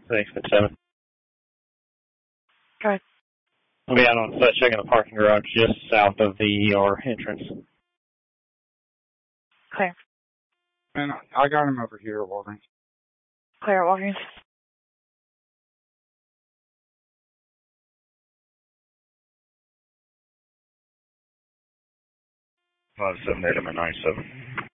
Thanks, 7. Okay. I'll be out on foot checking the parking garage just south of the ER entrance. Clear. And I got him over here at Walgreens. Clear at Walgreens. Well, 7 there to my 9-7.